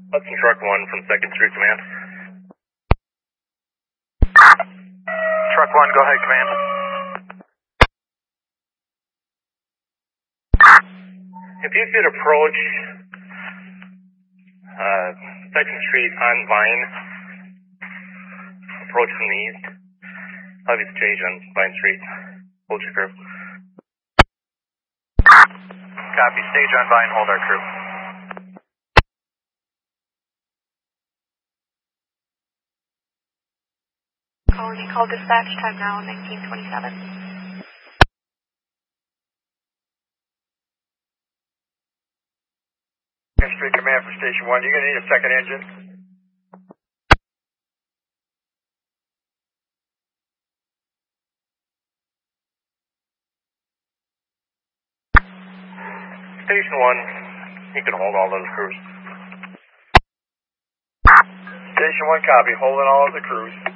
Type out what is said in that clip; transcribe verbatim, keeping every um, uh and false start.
Hudson Truck one from second Street Command. Truck one, go ahead, Command. If you could approach uh, second Street on Vine, approach from the east, have you change on Vine Street. Hold your crew. Copy, stage on Vine, hold our crew. Colony, call dispatch, time now nineteen twenty-seven. Street Command for Station one, you're going to need a second engine. Station one, you can hold all those crews. Station one, copy, holding all of the crews.